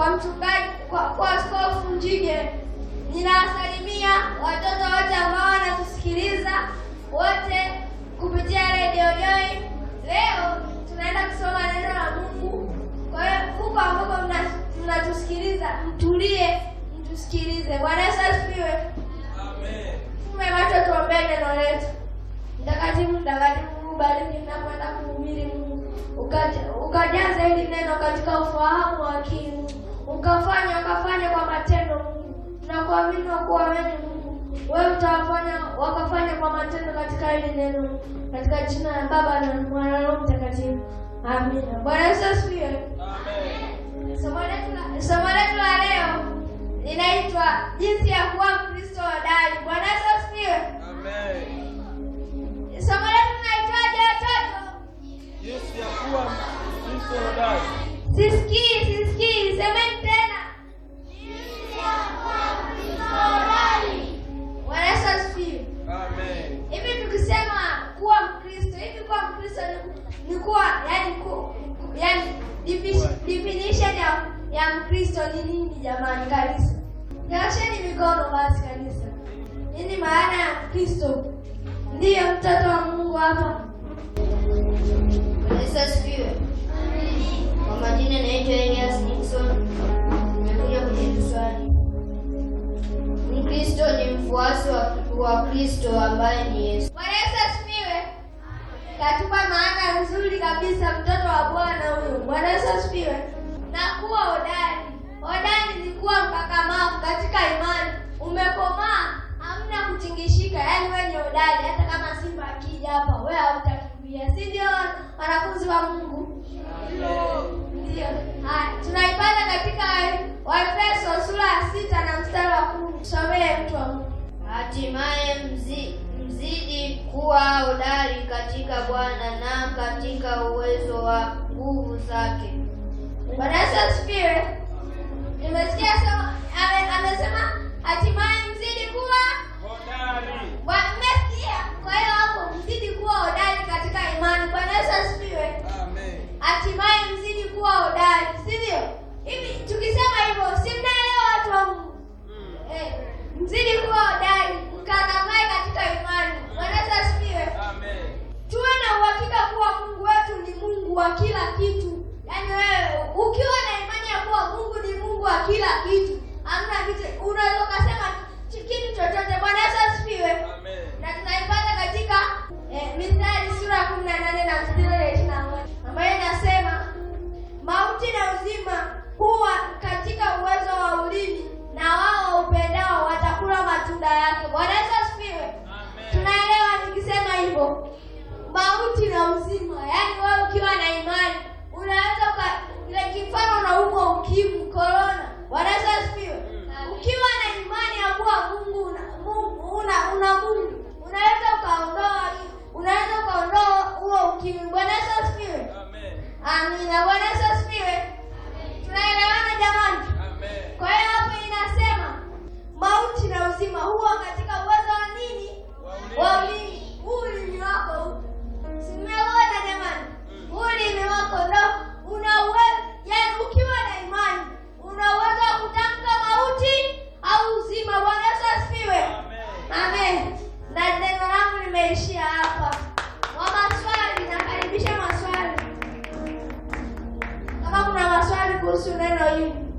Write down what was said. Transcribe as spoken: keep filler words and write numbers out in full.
kwa mchungaji, kwa, kwa Askofu Njige. Ninawasalimia watoto wote ambao wanatusikiliza wote kupitia Radio Joy. Leo tunaenda kusoma neno la Mungu. Kwa hiyo huko ambapo mnatusikiliza, mtulie, mtusikilize. Bwana Yesu asifiwe. Amen. Tume macho tuombe neno letu. Mtakatifu, mtakatifu, bariki ninapoenda kuhubiri Mungu. Ukajaza hili neno katika ufahamu wa akili. Ukafanya ukafanya kwa matendo Mungu. Tunakuamini na kuamini Mungu. Wewe utawafanya wakafanya kwa matendo katika hili neno. Katika jina la Baba na Mwana na Roho Mtakatifu. Amina. Bwana Yesu asifiwe. Amen. Somo letu somo letu la leo linaitwa jinsi ya kuwa Mkristo hodari. Bwana Yesu asifiwe. Amen. Somo letu linaitwaje watoto? Jinsi ya kuwa Mkristo hodari. Sisikii, sisikii, semeni tena. Jinsi ya kuwa Mkristo hodari. Bwana Yesu asifiwe. Amen. Hivi tukisema kuwa Mkristo, hivi kuwa Mkristo ni kuwa yani ku, yani definition ya ya Mkristo ni nini jamani kanisa? Nyoosheni mikono basi kanisa. Nini maana ya Mkristo? Ndiyo mtoto wa Mungu hapa. Bwana Yesu asifiwe. Amen. Kwa majina naitwa Elias Nixon. Nimekuja kujibu swali. Mkristo ni mfuasi wa, wa Kristo ambaye ni Yesu. Bwana Yesu asifiwe. Katupa maana nzuri kabisa mtoto wa Bwana huyo. Bwana Yesu asifiwe. Na kuwa hodari. Hodari ni kuwa mkakamavu katika imani. Umekomaa, hamna kutingishika. Yaani wewe ni hodari hata kama simba akija hapa, wewe hautakimbia. Si ndio wanafunzi wa Mungu? Ndio. Haya, tunaipata katika Waefeso sura ya sita na mstari wa kumi. Somee mtu wa Mungu. Hatimaye mzi, mzidi kuwa hodari katika Bwana na katika uwezo wa nguvu zake. Bwana Yesu asifiwe. Nimesikia sema ame, amesema hatimaye mzidi kuwa hodari. Bwana mmesikia? Kwa hiyo hapo mzidi kuwa hodari katika imani. Bwana Yesu asifiwe. Amen. Hatimaye mzidi kuwa hodari, si ndio? Hivi tukisema hivyo, si mnaelewa watu wa Mungu? Mm. Eh, mzidi kuwa hodari, mkakamae katika imani. Bwana Yesu asifiwe. Amen. Tuwe na uhakika kuwa Mungu wetu ni Mungu wa kila kitu. Yaani wewe ukiwa na imani ya kuwa Mungu ni Mungu wa kila kitu, hamna kitu unaweza kusema kitu chochote. Bwana Yesu asifiwe. Amen. Na tunaipata katika eh, Mithali sura ya kumi na nane na mstari wa ishirini na moja ambayo inasema mauti na uzima huwa katika uwezo wa ulimi, na wao upendao watakula matunda yake. Bwana Yesu asifiwe. Amen. Tunaelewa nikisema hivyo? Mauti na uzima, yaani wewe ukiwa na imani unaweza ile kifano unaumwa ukimwi, corona. Bwana Yesu asifiwe. Ukiwa na imani ya kuwa Mungu una Mungu una, una Mungu, unaweza ukaondoa unaweza ukaondoa huo ukimwi. Bwana Yesu asifiwe. Amen. Amina. Bwana Yesu asifiwe. Tunaelewana jamani? Amen. Kwa hiyo hapo inasema mauti na uzima huwa katika uwezo wa nini? Wa ulimi. Ulimi wako huu. Simeona jamani? Ulimi wako ndo una uwezo, yaani ukiwa na imani una uwezo wa kutamka mauti au uzima. Bwana Yesu asifiwe. Amen. Amen. Na neno langu limeishia hapa. Kwa maswali nakaribisha maswali. Kama kuna maswali kuhusu neno hili.